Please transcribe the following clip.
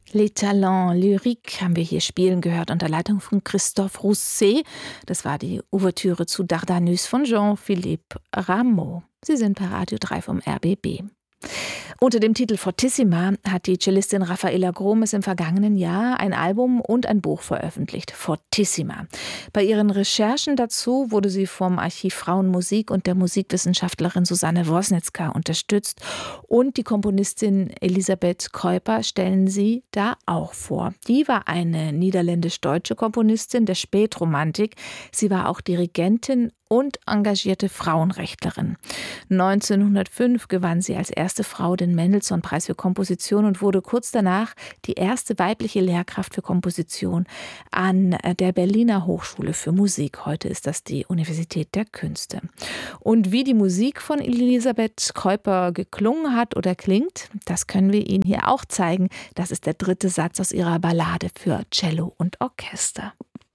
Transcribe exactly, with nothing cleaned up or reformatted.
Les Talents Lyriques haben wir hier spielen gehört unter Leitung von Christophe Rousset. Das war die Ouvertüre zu Dardanus von Jean-Philippe Rameau. Sie sind bei Radio drei vom R B B. Unter dem Titel Fortissima hat die Cellistin Raffaella Gromes im vergangenen Jahr ein Album und ein Buch veröffentlicht, Fortissima. Bei ihren Recherchen dazu wurde sie vom Archiv Frauenmusik und der Musikwissenschaftlerin Susanne Wosnitzka unterstützt. Und die Komponistin Elisabeth Kuiper stellen sie da auch vor. Die war eine niederländisch-deutsche Komponistin der Spätromantik. Sie war auch Dirigentin und engagierte Frauenrechtlerin. neunzehnhundertfünf gewann sie als erste Frau den Mendelssohn-Preis für Komposition und wurde kurz danach die erste weibliche Lehrkraft für Komposition an der Berliner Hochschule für Musik. Heute ist das die Universität der Künste. Und wie die Musik von Elisabeth Kuiper geklungen hat oder klingt, das können wir Ihnen hier auch zeigen. Das ist der dritte Satz aus ihrer Ballade für Cello und Orchester.